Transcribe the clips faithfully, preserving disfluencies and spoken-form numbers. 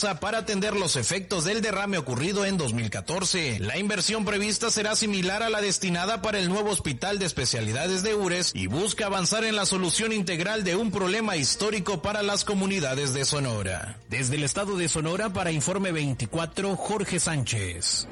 para atender los efectos del derrame ocurrido en dos mil catorce. La inversión prevista será similar a la destinada para el nuevo hospital de especialidades de Ures y busca avanzar en la solución integral de un problema histórico para las comunidades de Sonora. Desde el estado de Sonora, para Informe veinticuatro, Jorge Sánchez.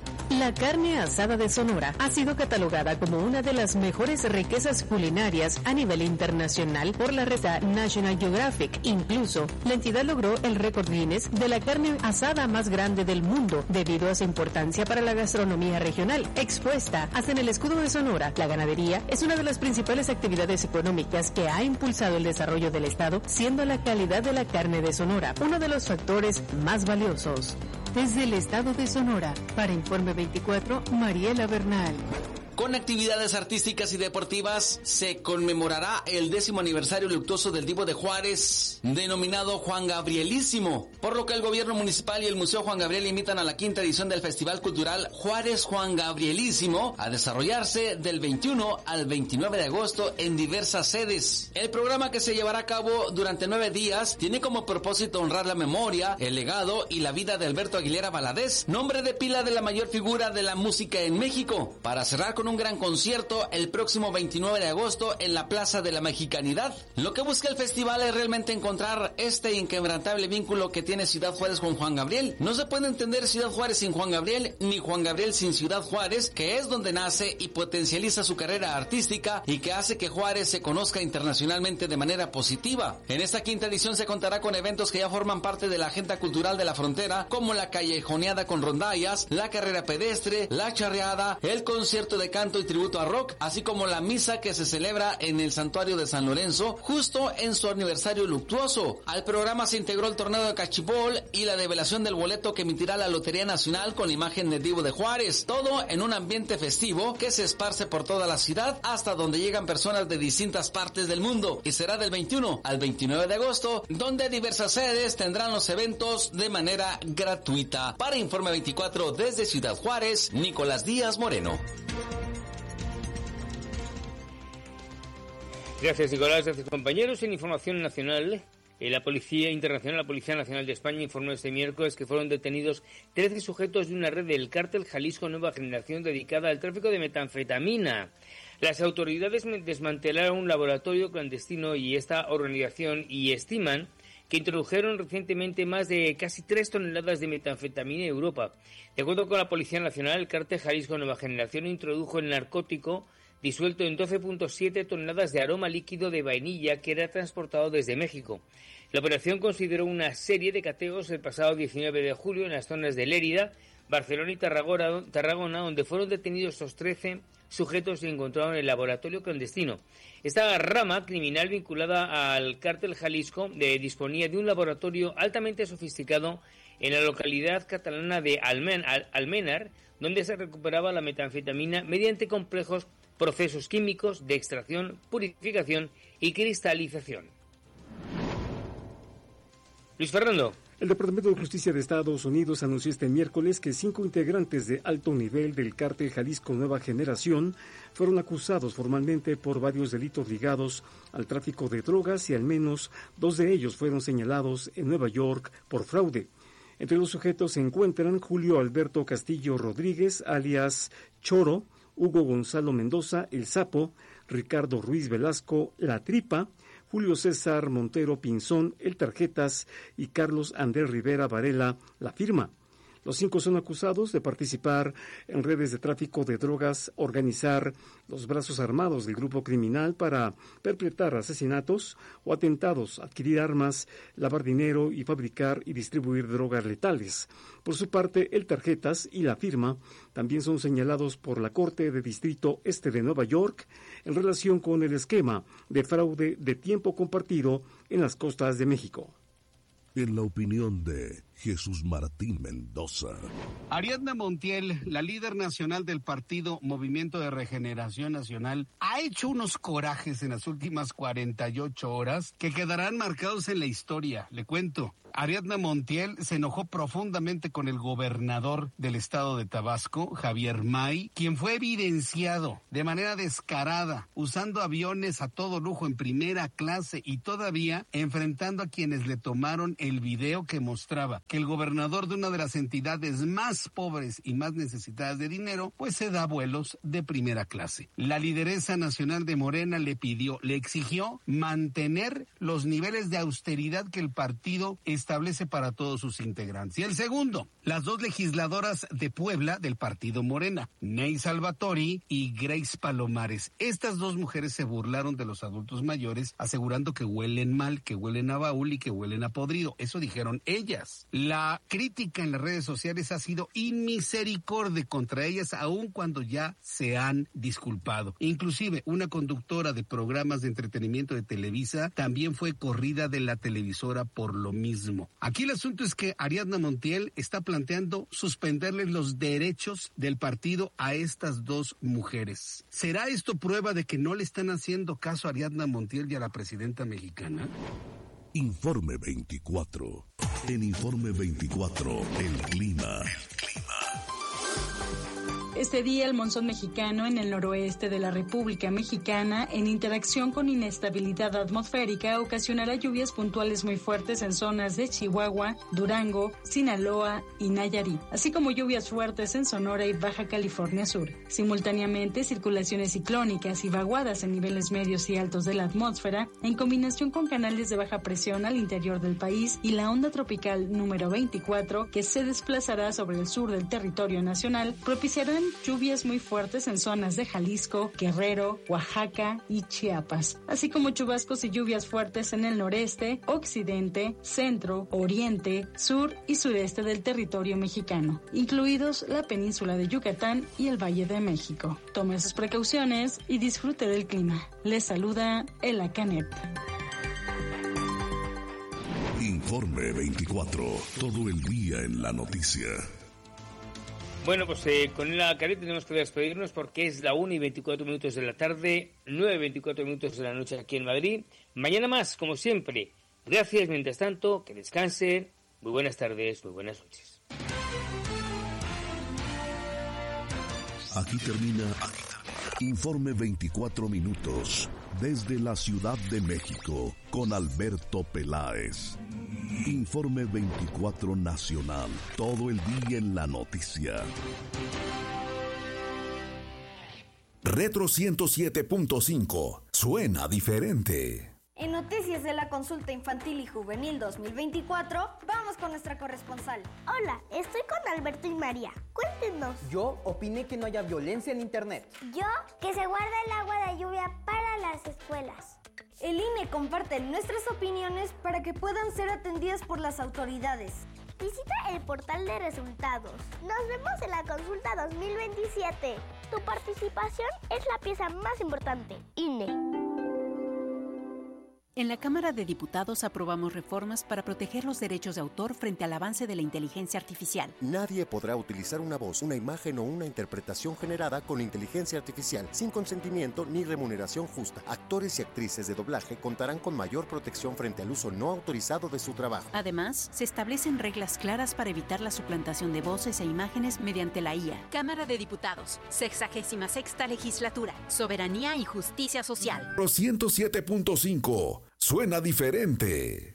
La carne asada de Sonora ha sido catalogada como una de las mejores riquezas culinarias a nivel internacional por la revista National Geographic. Incluso, la entidad logró el récord Guinness de la carne asada más grande del mundo debido a su importancia para la gastronomía regional. Expuesta hasta en el escudo de Sonora, la ganadería es una de las principales actividades económicas que ha impulsado el desarrollo del estado, siendo la calidad de la carne de Sonora uno de los factores más valiosos. Desde el estado de Sonora, para Informe veinticuatro, Mariela Bernal. Con actividades artísticas y deportivas se conmemorará el décimo aniversario luctuoso del Divo de Juárez, denominado Juan Gabrielísimo, por lo que el gobierno municipal y el Museo Juan Gabriel invitan a la quinta edición del Festival Cultural Juárez Juan Gabrielísimo a desarrollarse del veintiuno al veintinueve de agosto en diversas sedes. El programa, que se llevará a cabo durante nueve días, tiene como propósito honrar la memoria, el legado y la vida de Alberto Aguilera Valadez, nombre de pila de la mayor figura de la música en México, para cerrar con un gran concierto el próximo veintinueve de agosto en la Plaza de la Mexicanidad. Lo que busca el festival es realmente encontrar este inquebrantable vínculo que tiene Ciudad Juárez con Juan Gabriel. No se puede entender Ciudad Juárez sin Juan Gabriel, ni Juan Gabriel sin Ciudad Juárez, que es donde nace y potencializa su carrera artística y que hace que Juárez se conozca internacionalmente de manera positiva. En esta quinta edición se contará con eventos que ya forman parte de la agenda cultural de la frontera, como la callejoneada con rondallas, la carrera pedestre, la charreada, el concierto de canto y tributo a rock, así como la misa que se celebra en el santuario de San Lorenzo justo en su aniversario luctuoso. Al programa se integró el torneo de cachipol y la develación del boleto que emitirá la Lotería Nacional con la imagen de Divo de Juárez, todo en un ambiente festivo que se esparce por toda la ciudad hasta donde llegan personas de distintas partes del mundo, y será del veintiuno al veintinueve de agosto, donde diversas sedes tendrán los eventos de manera gratuita. Para Informe veinticuatro desde Ciudad Juárez, Nicolás Díaz Moreno. Gracias, Nicolás. Gracias, compañeros. En información nacional, eh, la Policía Internacional, la Policía Nacional de España, informó este miércoles que fueron detenidos trece sujetos de una red del cártel Jalisco Nueva Generación dedicada al tráfico de metanfetamina. Las autoridades desmantelaron un laboratorio clandestino y esta organización y estiman que introdujeron recientemente más de casi tres toneladas de metanfetamina en Europa. De acuerdo con la Policía Nacional, el cártel Jalisco Nueva Generación introdujo el narcótico disuelto en doce punto siete toneladas de aroma líquido de vainilla que era transportado desde México. La operación consideró una serie de cateos el pasado diecinueve de julio en las zonas de Lérida, Barcelona y Tarragona, Tarragona, donde fueron detenidos estos trece sujetos y encontraron el laboratorio clandestino. Esta rama criminal vinculada al cártel Jalisco eh, disponía de un laboratorio altamente sofisticado en la localidad catalana de Almen, Al, Almenar, donde se recuperaba la metanfetamina mediante complejos procesos químicos de extracción, purificación y cristalización. Luis Fernando. El Departamento de Justicia de Estados Unidos anunció este miércoles que cinco integrantes de alto nivel del cártel Jalisco Nueva Generación fueron acusados formalmente por varios delitos ligados al tráfico de drogas y al menos dos de ellos fueron señalados en Nueva York por fraude. Entre los sujetos se encuentran Julio Alberto Castillo Rodríguez, alias Choro, Hugo Gonzalo Mendoza, El Sapo, Ricardo Ruiz Velasco, La Tripa, Julio César Montero Pinzón, El Tarjetas y Carlos Andrés Rivera Varela, La Firma. Los cinco son acusados de participar en redes de tráfico de drogas, organizar los brazos armados del grupo criminal para perpetrar asesinatos o atentados, adquirir armas, lavar dinero y fabricar y distribuir drogas letales. Por su parte, El Tarjetas y La Firma también son señalados por la Corte de Distrito Este de Nueva York en relación con el esquema de fraude de tiempo compartido en las costas de México. En la opinión de Jesús Martín Mendoza. Ariadna Montiel, la líder nacional del partido Movimiento de Regeneración Nacional, ha hecho unos corajes en las últimas cuarenta y ocho horas que quedarán marcados en la historia. Le cuento. Ariadna Montiel se enojó profundamente con el gobernador del estado de Tabasco, Javier May, quien fue evidenciado de manera descarada, usando aviones a todo lujo en primera clase y todavía enfrentando a quienes le tomaron el video que mostraba que el gobernador de una de las entidades más pobres y más necesitadas de dinero, pues se da vuelos de primera clase. La lideresa nacional de Morena le pidió, le exigió mantener los niveles de austeridad que el partido establece para todos sus integrantes. Y el segundo, las dos legisladoras de Puebla del partido Morena, Ney Salvatori y Grace Palomares. Estas dos mujeres se burlaron de los adultos mayores, asegurando que huelen mal, que huelen a baúl y que huelen a podrido. Eso dijeron ellas. La crítica en las redes sociales ha sido inmisericordia contra ellas, aun cuando ya se han disculpado. Inclusive, una conductora de programas de entretenimiento de Televisa también fue corrida de la televisora por lo mismo. Aquí el asunto es que Ariadna Montiel está planteando suspenderles los derechos del partido a estas dos mujeres. ¿Será esto prueba de que no le están haciendo caso a Ariadna Montiel y a la presidenta mexicana? Informe veinticuatro. En Informe veinticuatro, el clima. Este día el monzón mexicano en el noroeste de la República Mexicana, en interacción con inestabilidad atmosférica, ocasionará lluvias puntuales muy fuertes en zonas de Chihuahua, Durango, Sinaloa y Nayarit, así como lluvias fuertes en Sonora y Baja California Sur. Simultáneamente, circulaciones ciclónicas y vaguadas en niveles medios y altos de la atmósfera, en combinación con canales de baja presión al interior del país y la onda tropical número veinticuatro, que se desplazará sobre el sur del territorio nacional, propiciarán lluvias muy fuertes en zonas de Jalisco, Guerrero, Oaxaca y Chiapas, así como chubascos y lluvias fuertes en el noreste, occidente, centro, oriente, sur y sureste del territorio mexicano, incluidos la península de Yucatán y el Valle de México. Tome sus precauciones y disfrute del clima. Les saluda Ela Canet. Informe veinticuatro. Todo el día en la noticia. Bueno, pues eh, con la careta tenemos que despedirnos porque es la una y veinticuatro minutos de la tarde, nueve y veinticuatro minutos de la noche aquí en Madrid. Mañana más, como siempre. Gracias, mientras tanto, que descansen. Muy buenas tardes, muy buenas noches. Aquí termina Informe veinticuatro minutos desde la Ciudad de México con Alberto Peláez. Informe veinticuatro Nacional, todo el día en la noticia. Retro ciento siete punto cinco, suena diferente. En Noticias de la Consulta Infantil y Juvenil dos mil veinticuatro, vamos con nuestra corresponsal. Hola, estoy con Alberto y María. Cuéntenos. Yo opiné que no haya violencia en internet. Yo, que se guarda el agua de lluvia para las escuelas. El I N E comparte nuestras opiniones para que puedan ser atendidas por las autoridades. Visita el portal de resultados. Nos vemos en la consulta dos mil veintisiete. Tu participación es la pieza más importante. I N E. En la Cámara de Diputados aprobamos reformas para proteger los derechos de autor frente al avance de la inteligencia artificial. Nadie podrá utilizar una voz, una imagen o una interpretación generada con inteligencia artificial sin consentimiento ni remuneración justa. Actores y actrices de doblaje contarán con mayor protección frente al uso no autorizado de su trabajo. Además, se establecen reglas claras para evitar la suplantación de voces e imágenes mediante la I A. Cámara de Diputados, sexagésima sexta legislatura, soberanía y justicia social. ciento siete punto cinco. Suena diferente.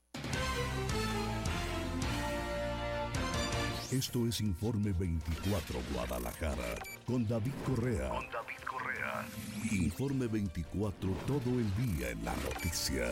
Esto es Informe veinticuatro Guadalajara, con David Correa. Con David Correa. Informe veinticuatro, todo el día en la noticia.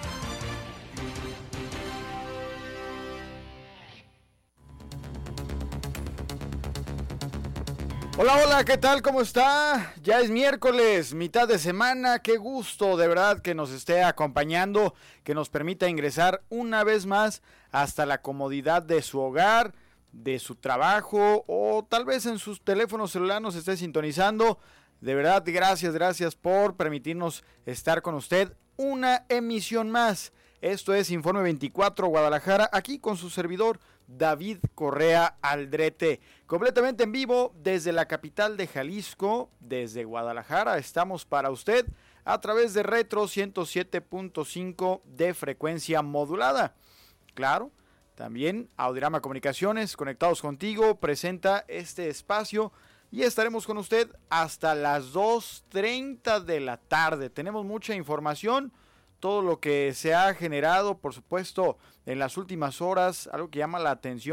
Hola, hola, ¿qué tal? ¿Cómo está? Ya es miércoles, mitad de semana. Qué gusto, de verdad, que nos esté acompañando, que nos permita ingresar una vez más hasta la comodidad de su hogar, de su trabajo o tal vez en sus teléfonos celulares nos esté sintonizando. De verdad, gracias, gracias por permitirnos estar con usted. Una emisión más. Esto es Informe veinticuatro Guadalajara, aquí con su servidor David Correa Aldrete, completamente en vivo desde la capital de Jalisco, desde Guadalajara. Estamos para usted a través de Retro ciento siete punto cinco de frecuencia modulada. Claro, También Audirama Comunicaciones, conectados contigo, presenta este espacio y estaremos con usted hasta las dos treinta de la tarde. Tenemos mucha información, todo lo que se ha generado, por supuesto, en las últimas horas, algo que llama la atención.